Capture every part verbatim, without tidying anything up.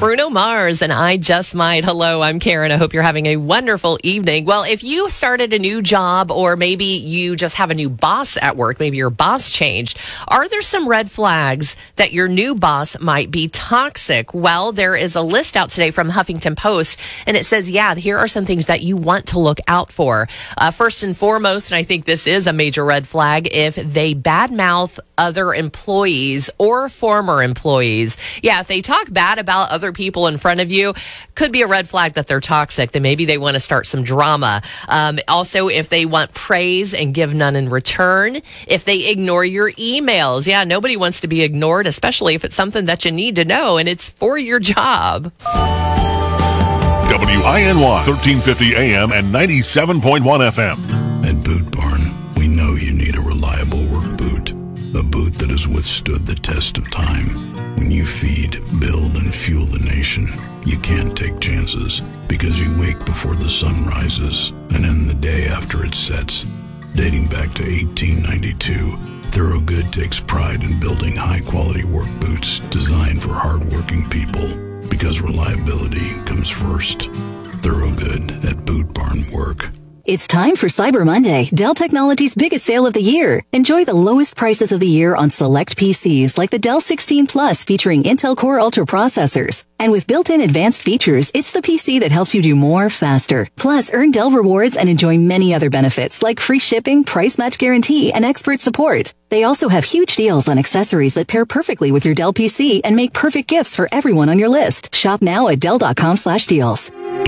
Bruno Mars and I Just Might. Hello, I'm Karen. I hope you're having a wonderful evening. Well, if you started a new job or maybe you just have a new boss at work, maybe your boss changed, are there some red flags that your new boss might be toxic? Well, there is a list out today from Huffington Post, and it says, yeah, here are some things that you want to look out for. Uh, first and foremost, and I think this is a major red flag, if they badmouth other employees or former employees. Yeah, if they talk bad about other people in front of you, could be a red flag that they're toxic. Then maybe they want to start some drama. Um, also, if they want praise and give none in return, if they ignore your emails. Yeah, nobody wants to be ignored, especially if it's something that you need to know and it's for your job. W I N Y, thirteen fifty A M and ninety-seven point one F M. At Boot Barn, we know you need a reliable work boot. A boot that has withstood the test of time. When you feed, build, and fuel the nation, you can't take chances because you wake before the sun rises and end the day after it sets. Dating back to eighteen ninety-two, Thorogood takes pride in building high-quality work boots designed for hard-working people because reliability comes first. Thorogood at Boot Barn Work. It's time for Cyber Monday, Dell Technologies' biggest sale of the year. Enjoy the lowest prices of the year on select P Cs like the Dell sixteen Plus featuring Intel Core Ultra processors. And with built-in advanced features, it's the P C that helps you do more faster. Plus, earn Dell rewards and enjoy many other benefits like free shipping, price match guarantee, and expert support. They also have huge deals on accessories that pair perfectly with your Dell P C and make perfect gifts for everyone on your list. Shop now at Dell.com slash deals.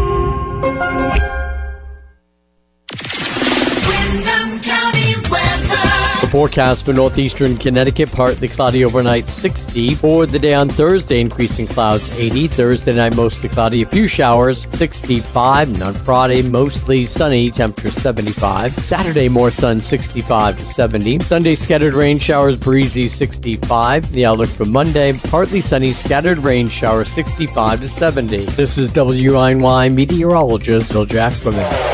The forecast for northeastern Connecticut, partly cloudy overnight, sixty. For the day on Thursday, increasing clouds, eighty. Thursday night, mostly cloudy, a few showers, sixty-five. And on Friday, mostly sunny, temperature seventy-five. Saturday, more sun, sixty-five to seventy. Sunday, scattered rain showers, breezy, sixty-five. The outlook for Monday, partly sunny, scattered rain showers, sixty-five to seventy. This is W I N Y meteorologist Bill Jackman.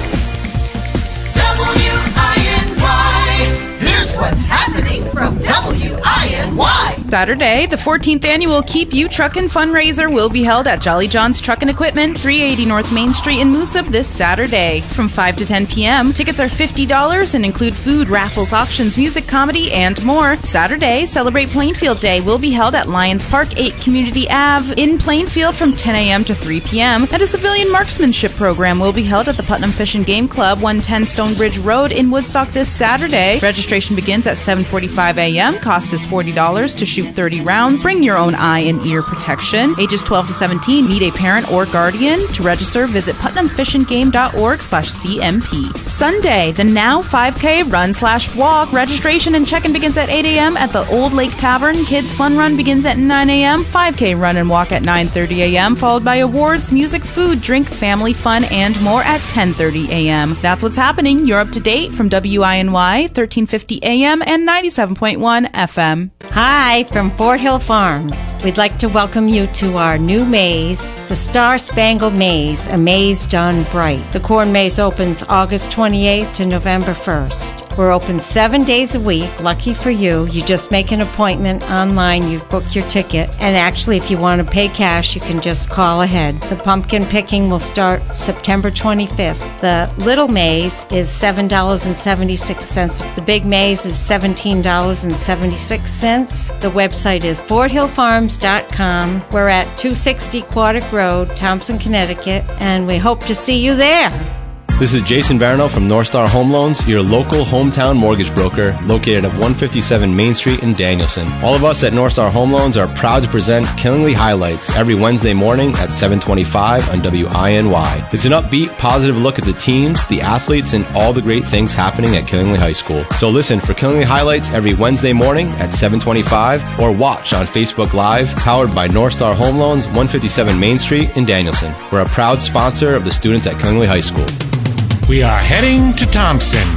From W I N Y. Saturday, the fourteenth annual Keep You Truckin' fundraiser will be held at Jolly John's Truckin' Equipment, three eighty North Main Street in Moosup this Saturday. From five to ten p.m., tickets are fifty dollars and include food, raffles, auctions, music, comedy, and more. Saturday, Celebrate Plainfield Day will be held at Lions Park, eight Community Avenue in Plainfield from ten a.m. to three p.m. And a civilian marksmanship program will be held at the Putnam Fish and Game Club, one ten Stonebridge Road in Woodstock this Saturday. Registration begins at seven forty-five a.m. Cost is forty dollars to shoot thirty rounds. Bring your own eye and ear protection. Ages twelve to seventeen. Need a parent or guardian. To register, visit putnamfishandgame.org slash CMP. Sunday, the Now five K Run slash Walk. Registration and check-in begins at eight a.m. at the Old Lake Tavern. Kids Fun Run begins at nine a.m. five K Run and Walk at nine thirty a.m. followed by awards, music, food, drink, family fun, and more at ten thirty a.m. That's what's happening. You're up to date from W I N Y, thirteen fifty A M and ninety-seven point one F M. Hi, from Fort Hill Farms. We'd like to welcome you to our new maze, the Star Spangled Maze, a maze done bright. The corn maze opens August twenty-eighth to November first. We're open seven days a week. Lucky for you, you just make an appointment online, you book your ticket, and actually if you want to pay cash, you can just call ahead. The pumpkin picking will start September twenty-fifth. The little maze is seven dollars and seventy-six cents. The big maze is seventeen dollars and seventy-six cents. The website is fort hill farms dot com. We're at two sixty Quaddick Road, Thompson, Connecticut, and we hope to see you there. This is Jason Varno from North Star Home Loans, your local hometown mortgage broker located at one fifty-seven Main Street in Danielson. All of us at North Star Home Loans are proud to present Killingly Highlights every Wednesday morning at seven twenty-five on W I N Y. It's an upbeat, positive look at the teams, the athletes, and all the great things happening at Killingly High School. So listen for Killingly Highlights every Wednesday morning at seven twenty-five or watch on Facebook Live, powered by North Star Home Loans, one fifty-seven Main Street in Danielson. We're a proud sponsor of the students at Killingly High School. We are heading to Thompson.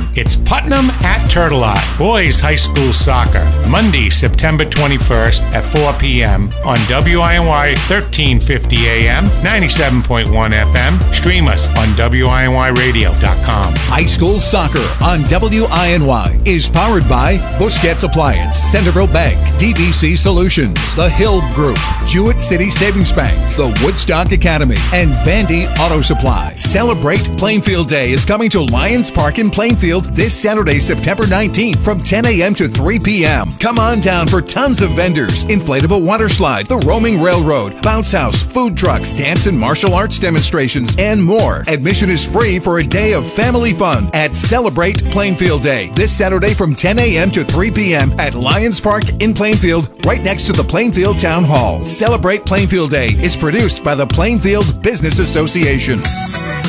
It's Putnam at Turtle Eye, boys high school soccer, Monday, September twenty-first at four p.m. on W I N Y thirteen fifty A M, ninety-seven point one F M. Stream us on W I N Y radio dot com. High school soccer on W I N Y is powered by Busquets Appliance, Centerville Bank, D B C Solutions, The Hill Group, Jewett City Savings Bank, the Woodstock Academy, and Vandy Auto Supply. Celebrate Plainfield Day is coming to Lions Park in Plainfield this Saturday, September nineteenth from ten a.m. to three p.m. Come on down for tons of vendors, inflatable water slide, the roaming railroad, bounce house, food trucks, dance and martial arts demonstrations, and more. Admission is free for a day of family fun at Celebrate Plainfield Day this Saturday from ten a.m. to three p.m. at Lions Park in Plainfield, right next to the Plainfield Town Hall. Celebrate Plainfield Day is produced by the Plainfield Business Association.